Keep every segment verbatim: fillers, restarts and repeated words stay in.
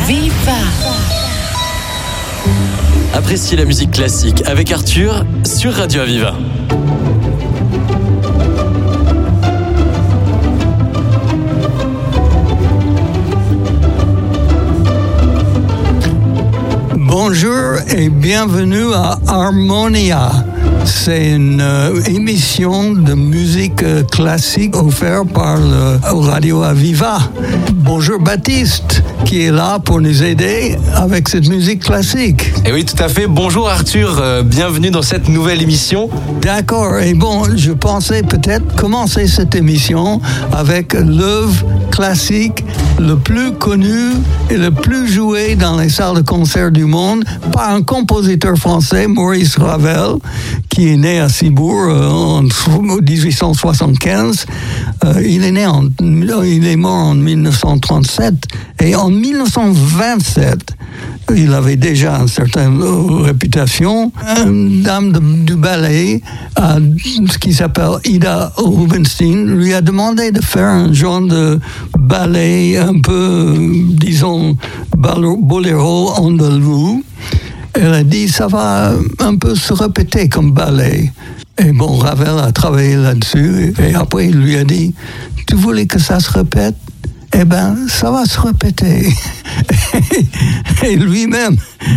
Viva. Appréciez la musique classique avec Arthur sur Radio Aviva. Bonjour et bienvenue à Harmonia. C'est une euh, émission de musique euh, classique offerte par le Radio Aviva. Bonjour Baptiste, qui est là pour nous aider avec cette musique classique. Et oui, tout à fait. Bonjour Arthur, euh, bienvenue dans cette nouvelle émission. D'accord, et bon, je pensais peut-être commencer cette émission avec l'œuvre classique le plus connu et le plus joué dans les salles de concert du monde par un compositeur français, Maurice Ravel, qui est né à Cibourg euh, en dix-huit cent soixante-quinze. Euh, il est né en, il est mort en dix-neuf cent trente-sept et en dix-neuf cent vingt-sept, il avait déjà une certaine réputation. Une dame de, du ballet, euh, ce qui s'appelle Ida Rubinstein, lui a demandé de faire un genre de ballet un peu, disons, boléro andalou. Elle a dit, ça va un peu se répéter comme ballet. Et bon, Ravel a travaillé là-dessus. Et après, il lui a dit, tu voulais que ça se répète? Eh bien, ça va se répéter. Et lui-même,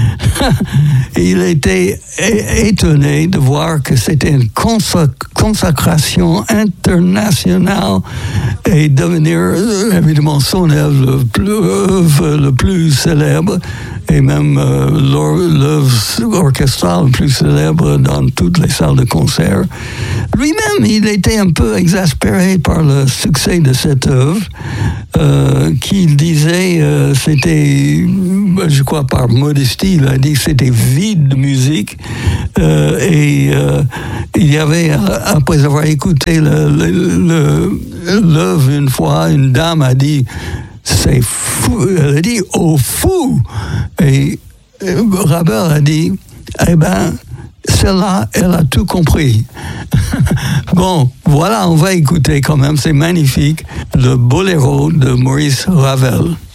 il était étonné de voir que c'était une consacration internationale et devenir évidemment son œuvre le plus, le plus célèbre et même euh, l'œuvre orchestrale le plus célèbre dans toutes les salles de concert. Lui-même, il était un peu exaspéré par le succès de cette œuvre, euh, qu'il disait, euh, c'était, je crois par modestie, il a dit que c'était vide de musique, euh, et euh, il y avait, après avoir écouté le, le, le, l'œuvre une fois, une dame a dit, c'est fou, elle a dit, oh fou! Et Ravel a dit, eh ben, celle-là, elle a tout compris. Bon, voilà, on va écouter quand même, c'est magnifique, le boléro de Maurice Ravel.